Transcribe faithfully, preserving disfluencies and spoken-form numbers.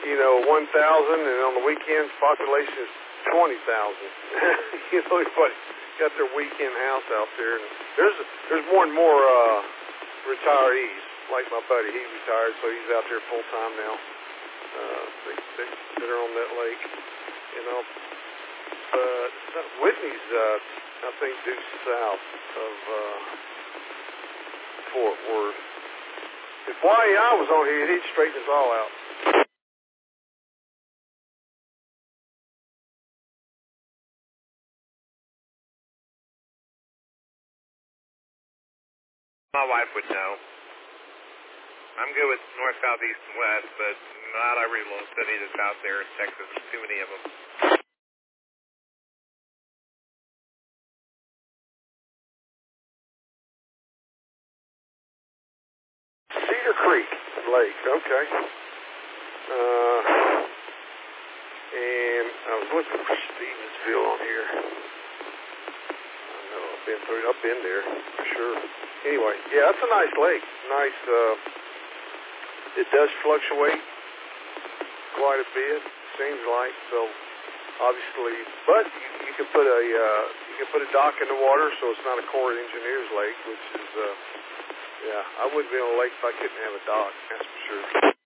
you know, one thousand, and on the weekends, population is twenty thousand. You know, everybody got their weekend house out there. And there's there's more and more uh, retirees, like my buddy. He retired, so he's out there full time now. Uh, they, they, that are on that lake, you know. But uh, Whitney's, uh, I think, due south of uh, Fort Worth. If Y E I was on here, he'd straighten us all out. My wife would know. I'm good with north, south, east, and west, but not every little city that's out there in Texas. There's too many of them. Cedar Creek Lake, okay. Uh, and I was looking for Stevensville on here. I know I've been through. I've been there for sure. Anyway, yeah, that's a nice lake. Nice. Uh, it does fluctuate quite a bit. Seems like so. Obviously, but you, you can put a uh, you can put a dock in the water, so it's not a Corps of Engineers lake, which is. Uh, Yeah, I wouldn't be on a lake if I couldn't have a dock, that's for sure.